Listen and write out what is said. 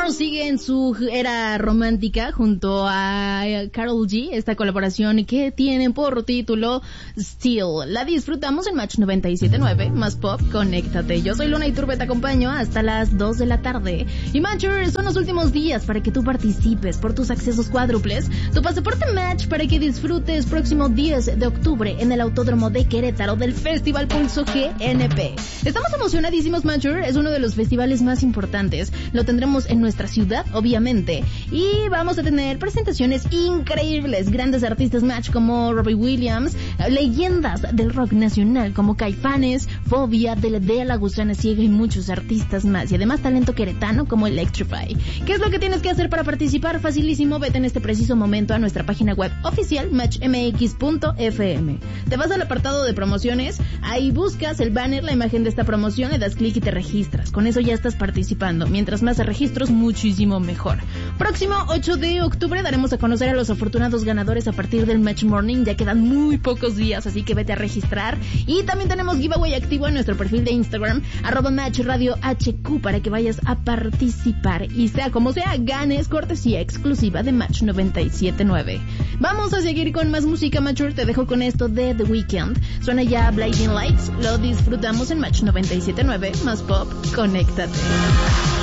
Girl sigue en su era romántica junto a Karol G, esta colaboración que tienen por título Still. La disfrutamos en Match 97.9, más pop, conéctate. Yo soy Luna Iturbe, te acompaño hasta las 2 de la tarde. Y Matchers, son los últimos días para que tú participes por tus accesos cuádruples, tu pasaporte Match para que disfrutes próximo 10 de octubre en el Autódromo de Querétaro del Festival Pulso GNP. Estamos emocionadísimos, Matcher, es uno de los festivales más importantes. Lo tendremos en nuestra ciudad, obviamente, y vamos a tener presentaciones increíbles, grandes artistas Match como Robbie Williams, leyendas del rock nacional como Caifanes, Fobia, DLD, La Gusana Ciega y muchos artistas más, y además talento queretano como Electrify. ¿Qué es lo que tienes que hacer para participar? Facilísimo, vete en este preciso momento a nuestra página web oficial matchmx.fm. Te vas al apartado de promociones, ahí buscas el banner, la imagen de esta promoción, le das clic y te registras. Con eso ya estás participando. Mientras más registros, muchísimo mejor. Próximo 8 de octubre daremos a conocer a los afortunados ganadores a partir del Match Morning. Ya quedan muy pocos días, así que vete a registrar. Y también tenemos giveaway activo en nuestro perfil de Instagram, @MatchRadioHQ, para que vayas a participar. Y sea como sea, ganes cortesía exclusiva de Match 97.9. Vamos a seguir con más música, Matcher. Te dejo con esto de The Weeknd. Suena ya Blinding Lights. Lo disfrutamos en Match 97.9, más pop, conéctate.